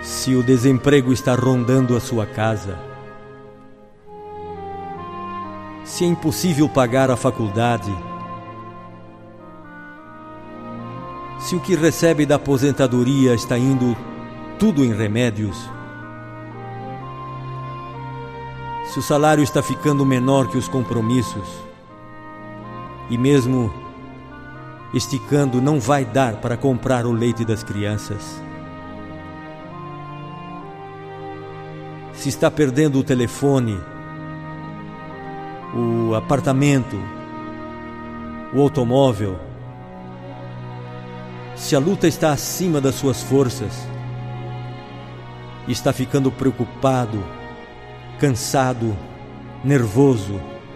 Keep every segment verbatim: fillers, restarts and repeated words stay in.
Se o desemprego está rondando a sua casa, se é impossível pagar a faculdade, se o que recebe da aposentadoria está indo tudo em remédios, se o salário está ficando menor que os compromissos, e mesmo esticando não vai dar para comprar o leite das crianças, se está perdendo o telefone, o apartamento, o automóvel, se a luta está acima das suas forças, está ficando preocupado, cansado, nervoso,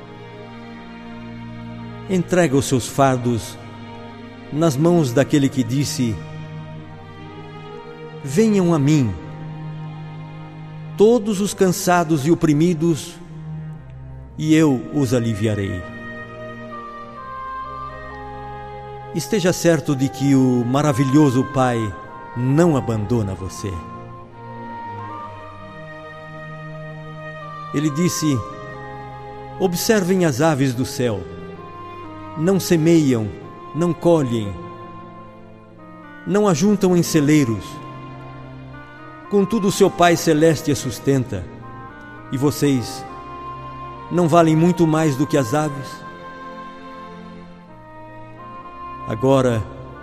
entrega os seus fardos nas mãos daquele que disse: venham a mim, todos os cansados e oprimidos, e eu os aliviarei. Esteja certo de que o maravilhoso Pai não abandona você. Ele disse: observem as aves do céu, não semeiam, não colhem, não ajuntam em celeiros, contudo seu Pai Celeste as sustenta, e vocês não valem muito mais do que as aves? Agora,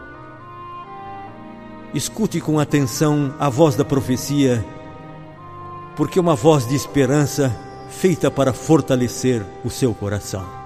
escute com atenção a voz da profecia, porque é uma voz de esperança feita para fortalecer o seu coração.